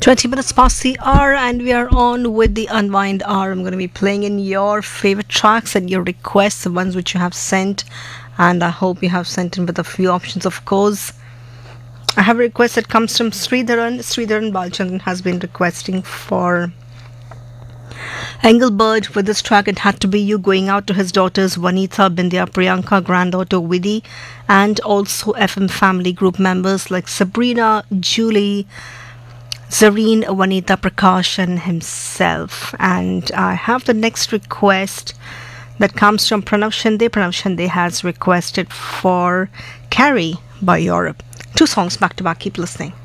20 minutes past the hour, and we are on with the Unwind Hour. I'm going to be playing in your favorite tracks and your requests, the ones which you have sent, and I hope you have sent in with a few options, of course. I have a request that comes from Sridharan Balchandran has been requesting for Engelbert with this track. It had to be you, going out to his daughters Vanitha, Bindya, Priyanka, granddaughter Vidhi, and also FM family group members like Sabrina, Julie, Zareen, Vanita, Prakash, and himself. And I have the next request that comes from Pranav Shinde. Pranav Shinde has requested for Carrie by Europe. Two songs back to back. Keep listening.